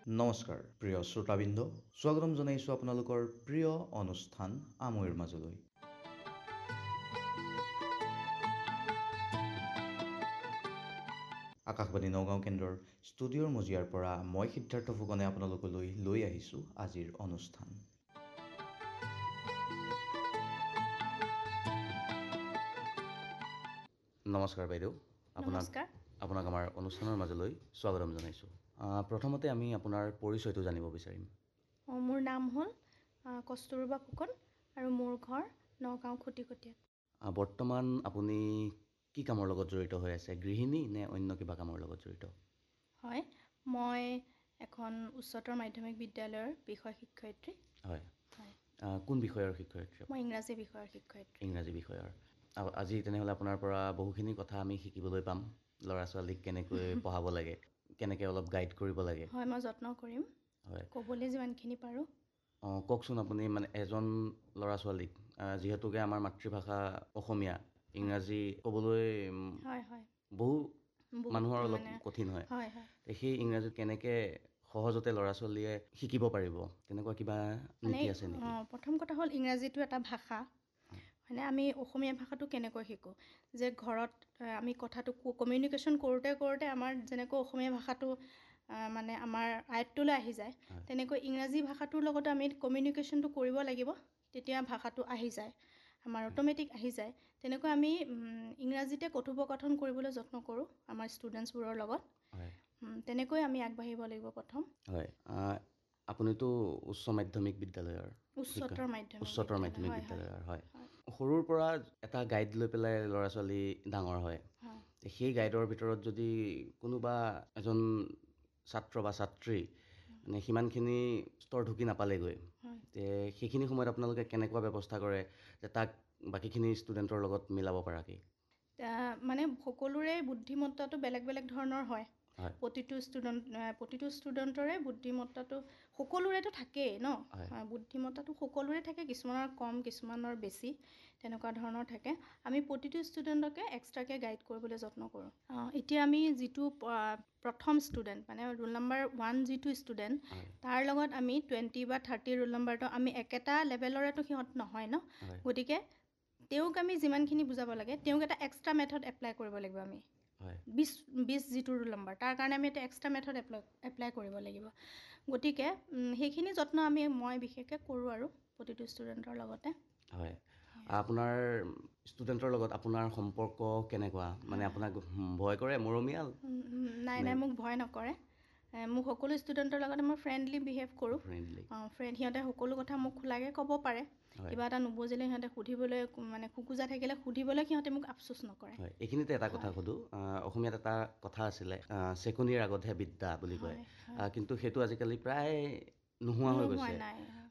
নমস্কাৰ প্ৰিয় শ্ৰোতাবৃন্দ, স্বাগতম জনাইছোঁ আপোনালোকৰ প্ৰিয় অনুষ্ঠান আমৈৰ মাজলৈ। আকাশবাণী নগাঁও কেন্দ্ৰৰ ষ্টুডিঅ'ৰ মজিয়াৰ পৰা মই সিদ্ধাৰ্থ ফুকনে আপোনালোকলৈ লৈ আহিছোঁ আজিৰ অনুষ্ঠান। নমস্কাৰ বাইদেউ, নমস্কাৰ। আপোনাক আমাৰ অনুষ্ঠানৰ মাজলৈ স্বাগতম জনাইছোঁ। প্ৰথমতে আমি আপোনাৰ পৰিচয়টো জানিব বিচাৰিম। মোৰ নাম হ'ল কস্তুৰবা ফুকন আৰু মোৰ ঘৰ নগাঁও খুটিকটীয়াত। বৰ্তমান আপুনি কি কামৰ লগত জড়িত হৈ আছে, গৃহিণী নে অন্য কিবা কামৰ লগত জড়িত? হয়, মই এখন উচ্চতৰ মাধ্যমিক বিদ্যালয়ৰ বিষয় শিক্ষয়িত্ৰী। হয়। হয়, কোন বিষয়ৰ শিক্ষয়িত্ৰী? মই ইংৰাজী বিষয়ৰ শিক্ষয়িত্ৰী। ইংৰাজী বিষয়ৰ। আজি তেনেহ'লে আপোনাৰ পৰা বহুখিনি কথা আমি শিকিবলৈ পাম। ল'ৰা ছোৱালীক কেনেকৈ পঢ়াব লাগে, কেনেকৈ অলপ গাইড কৰিব লাগে। হয়, মই যত্ন কৰিম। হয়। ক'বলৈ যিমানখিনি পাৰোঁ। কওকচোন আপুনি, মানে এজন ল'ৰা ছোৱালীক, যিহেতুকে আমাৰ মাতৃভাষা অসমীয়া, ইংৰাজী ক'বলৈ হয় হয় বহু বহুত মানুহৰ অলপ মানে কঠিন হয়। হয় হয় সেই ইংৰাজীত কেনেকৈ সহজতে ল'ৰা ছোৱালীয়ে শিকিব পাৰিব, তেনেকুৱা কিবা মানে নীতি আছে নেকি? প্ৰথম কথা হ'ল ইংৰাজীটো এটা ভাষা। মানে আমি অসমীয়া ভাষাটো কেনেকৈ শিকোঁ, যে ঘৰত আমি কথাটো কমিউনিকেশ্যন কৰোঁতে কৰোঁতে আমাৰ যেনেকৈ অসমীয়া ভাষাটো মানে আমাৰ আয়ত্তলৈ আহি যায়, হয়। তেনেকৈ ইংৰাজী ভাষাটোৰ লগত আমি কমিউনিকেশ্যনটো কৰিব লাগিব, তেতিয়া ভাষাটো আহি যায়, আমাৰ অট'মেটিক আহি যায়। তেনেকৈ আমি ইংৰাজীতে কথোপকথন কৰিবলৈ যত্ন কৰোঁ আমাৰ ষ্টুডেণ্টছবোৰৰ লগত। হয়। তেনেকৈ আমি আগবাঢ়িব লাগিব প্ৰথম। হয়। আপুনিতো উচ্চ মাধ্যমিক বিদ্যালয়ৰ উচ্চতৰ মাধ্যমিক উচ্চতৰ বিদ্যালয়, মাধ্যমিক হয় বিদ্যালয়ৰ হয়। সৰুৰ পৰা এটা গাইড লৈ পেলাই ল'ৰা ছোৱালী ডাঙৰ হয়। হয় সেই গাইডৰ ভিতৰত যদি কোনোবা এজন ছাত্ৰ বা ছাত্ৰী মানে সিমানখিনি স্তৰ ঢুকি নাপালেগৈ, হয় তে সেইখিনি সময়ত আপোনালোকে কেনেকুৱা ব্যৱস্থা কৰে যে তাক বাকীখিনি ষ্টুডেণ্টৰ লগত মিলাব পৰাকৈ? মানে সকলোৰে বুদ্ধিমত্তাটো বেলেগ বেলেগ ধৰণৰ হয়। হয়। প্ৰতিটো ষ্টুডেণ্টৰে বুদ্ধিমত্তাটো সকলোৰেতো থাকেই ন। হয়। বুদ্ধিমত্তাটো সকলোৰে থাকে, কিছুমানৰ কম কিছুমানৰ বেছি, তেনেকুৱা ধৰণৰ থাকে। আমি প্ৰতিটো ষ্টুডেণ্টকে এক্সট্ৰাকৈ গাইড কৰিবলৈ যত্ন কৰোঁ। এতিয়া আমি যিটো প্ৰথম ষ্টুডেণ্ট মানে ৰোল নম্বৰ 1 যিটো ষ্টুডেণ্ট, হয়। তাৰ লগত আমি 20 বা 30 ৰোল নম্বৰটো আমি একেটা লেভেলৰেতো সিহঁত নহয় ন। হয়। গতিকে তেওঁক আমি যিমানখিনি বুজাব লাগে, তেওঁক এটা এক্সট্ৰা মেথড এপ্লাই কৰিব লাগিব আমি। হয়। 20 যিটো ৰোল নম্বৰ, তাৰ কাৰণে আমি এটা এক্সট্ৰা মেথড এপ্লাই কৰিব লাগিব। গতিকে সেইখিনি যত্ন মই বিশেষকৈ কৰোঁ আৰু প্ৰতিটো ষ্টুডেণ্টৰ লগতে। হয়। আপোনাৰ ষ্টুডেণ্টৰ লগত আপোনাৰ সম্পৰ্ক কেনেকুৱা? মানে আপোনাক ভয় কৰে, মৰমীয়াল? নাই নাই, মোক ভয় নকৰে। মোক সকলো ষ্টুডেণ্টৰ লগতে মই ফ্ৰেণ্ডলি বিহেভ কৰোঁ। ফ্ৰেণ্ডলি। সিহঁতে সকলো কথা মোক খোলাকৈ ক'ব পাৰে। হয়। কিবা এটা নুবুজিলে সিহঁতে সুধিবলৈ, মানে খোকোজা থাকিলে সুধিবলৈ সিহঁতে মোক আফচোচ নকৰে। হয়। এইখিনিতে এটা কথা সোধোঁ, অসমীয়াত এটা কথা আছিলে, চেকনিৰ আগতহে বিদ্যা বুলি কয়, হয় হয়। কিন্তু সেইটো আজিকালি প্ৰায় নোহোৱা হৈ গৈছে। নাই।